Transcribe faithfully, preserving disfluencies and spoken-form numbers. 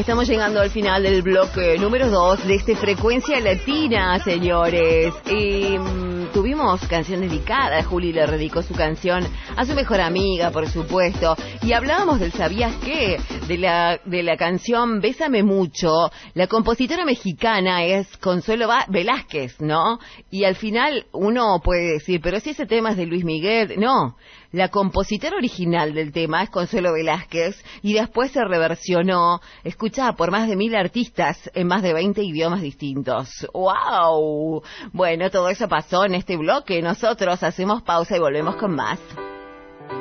Estamos llegando al final del bloque número dos de este Frecuencia Latina, señores. Y um, tuvimos canción dedicada. Juli le dedicó su canción a su mejor amiga, por supuesto. Y hablábamos del ¿sabías qué? De la, de la canción Bésame Mucho. La compositora mexicana es Consuelo Velázquez, ¿no? Y al final uno puede decir, pero si ese tema es de Luis Miguel, no. La compositora original del tema es Consuelo Velázquez y después se reversionó, escuchada por más de mil artistas en más de veinte idiomas distintos. ¡Wow! Bueno, todo eso pasó en este bloque. Nosotros hacemos pausa y volvemos con más.